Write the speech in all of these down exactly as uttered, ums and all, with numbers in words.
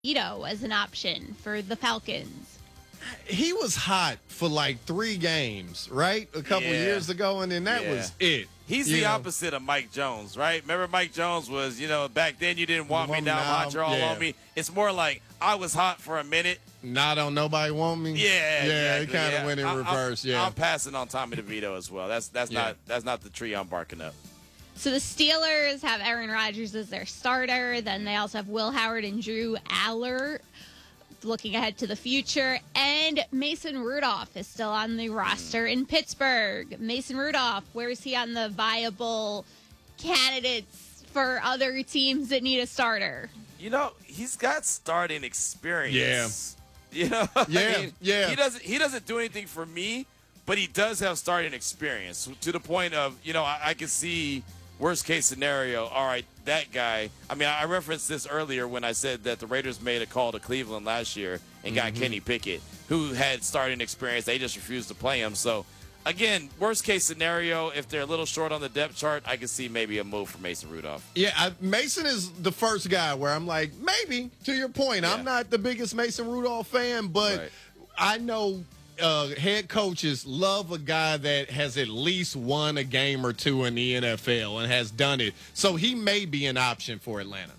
Ito as an option for the Falcons. He was hot for like three games, right? A couple Yeah. years ago, and then that Yeah. was it. He's You the know? opposite of Mike Jones, right? Remember Mike Jones was, you know, back then you didn't want me, Want me now I'm now, hot, you're all yeah. on me. It's more like I was hot for a minute. Now don't nobody want me. Yeah, yeah, exactly, it kind of yeah. went in I- I'm- reverse. yeah, I'm passing on Tommy DeVito as well. That's that's Yeah. not that's not the tree I'm barking up. So the Steelers have Aaron Rodgers as their starter. Then they also have Will Howard and Drew Aller looking ahead to the future. And Mason Rudolph is still on the roster in Pittsburgh. Mason Rudolph, where is he on the viable candidates for other teams that need a starter? You know, he's got starting experience. You know, Yeah, I mean, yeah. He doesn't he doesn't do anything for me, but he does have starting experience to the point of, you know, I, I can see worst case scenario. All right, that guy. I mean, I referenced this earlier when I said that the Raiders made a call to Cleveland last year and got Mm-hmm. Kenny Pickett, who had starting experience. They just refused to play him. So, again, worst case scenario, if they're a little short on the depth chart, I can see maybe a move for Mason Rudolph. yeah. I, Mason is the first guy where I'm like, maybe. To your point, Yeah. I'm not the biggest Mason Rudolph fan, but Right. I know uh, head coaches love a guy that has at least won a game or two in the N F L and has done it. So he may be an option for Atlanta.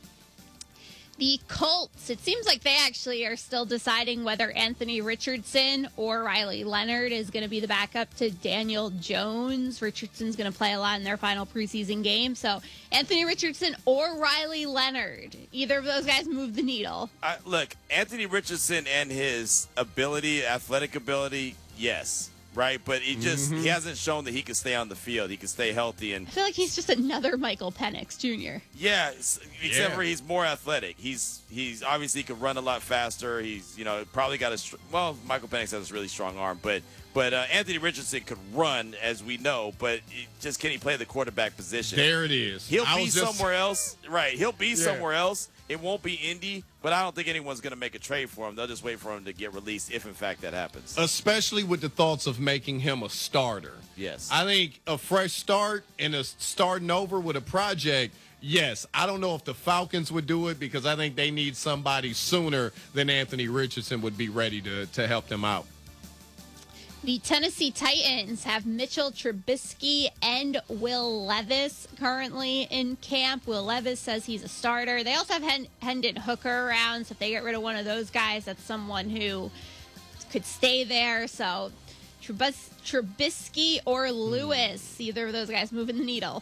The Colts, it seems like they actually are still deciding whether Anthony Richardson or Riley Leonard is going to be the backup to Daniel Jones. Richardson's going to play a lot in their final preseason game. So Anthony Richardson or Riley Leonard, either of those guys move the needle. I, look, Anthony Richardson and his ability, athletic ability, yes, right? But he just he hasn't shown that he can stay on the field. He can stay healthy, and I feel like he's just another Michael Penix Junior yeah, s- except Yeah. for he's more athletic. He's he's obviously he can run a lot faster. He's you know probably got a str- well, Michael Penix has a really strong arm, but but uh, Anthony Richardson could run, as we know, but it, just can he play the quarterback position? There it is. He'll I be was just- somewhere else. Right. He'll be Yeah. somewhere else. It won't be Indy, but I don't think anyone's going to make a trade for him. They'll just wait for him to get released if, in fact, that happens. Especially with the thoughts of making him a starter. Yes. I think a fresh start and a starting over with a project, yes. I don't know if the Falcons would do it because I think they need somebody sooner than Anthony Richardson would be ready to, to help them out. The Tennessee Titans have Mitchell Trubisky and Will Levis currently in camp. Will Levis says he's a starter. They also have Hen- Hendon Hooker around, so if they get rid of one of those guys, that's someone who could stay there. So Trubis- Trubisky or Lewis, either of those guys moving the needle.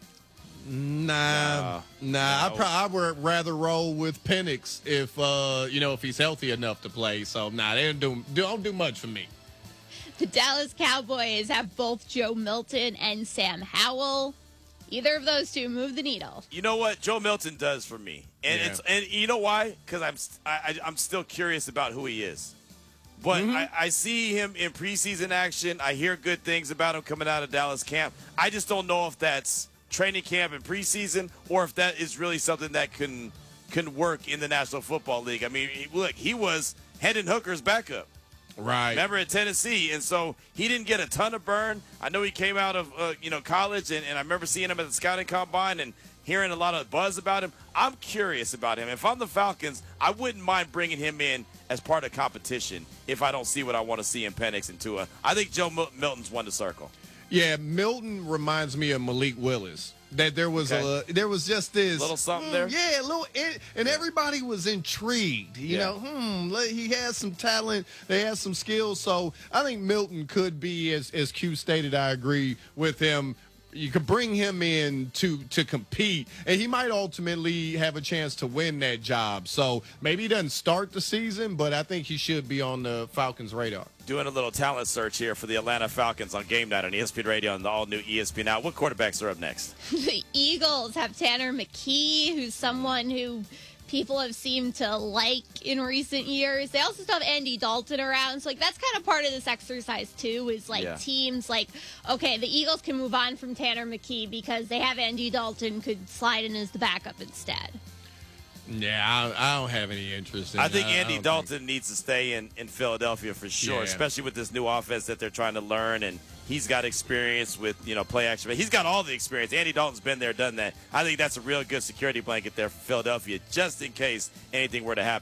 Nah, nah. I, no. pro- I would rather roll with Penix if uh, you know if he's healthy enough to play. So nah, they don't do, don't do much for me. The Dallas Cowboys have both Joe Milton and Sam Howell. Either of those two move the needle. You know what Joe Milton does for me, and Yeah. it's and you know why? Because I'm st- I, I, I'm still curious about who he is. But I, I see him in preseason action. I hear good things about him coming out of Dallas camp. I just don't know if that's training camp and preseason or if that is really something that can can work in the National Football League. I mean, he- look, he was Hendon Hooker's backup. Right. Remember at Tennessee, and so he didn't get a ton of burn. I know he came out of uh, you know college, and, and I remember seeing him at the scouting combine and hearing a lot of buzz about him. I'm curious about him. If I'm the Falcons, I wouldn't mind bringing him in as part of competition if I don't see what I want to see in Penix and Tua. I think Joe Mil- Milton's won the circle. Yeah, Milton reminds me of Malik Willis. That there was Okay. a there was just this Little something hmm, there? Yeah, a little, and, and everybody was intrigued. You Yeah. know, hmm, le- he has some talent. They have some skills. So I think Milton could be, as as Q stated. I agree with him. You could bring him in to to compete, and he might ultimately have a chance to win that job. So maybe he doesn't start the season, but I think he should be on the Falcons' radar. Doing a little talent search here for the Atlanta Falcons on Game Night on E S P N Radio and the all-new E S P N Now. What quarterbacks are up next? The Eagles have Tanner McKee, who's someone who people have seemed to like in recent years. They also still have Andy Dalton around. So, like, that's kind of part of this exercise, too, is, like, Yeah. teams like, okay, the Eagles can move on from Tanner McKee because they have Andy Dalton could slide in as the backup instead. Yeah, I, I don't have any interest in I think I- I Andy don't Dalton needs to stay in, in Philadelphia for sure, Yeah. especially with this new offense that they're trying to learn. And He's got experience with, you know, play action. But he's got all the experience. Andy Dalton's been there, done that. I think that's a real good security blanket there for Philadelphia, just in case anything were to happen.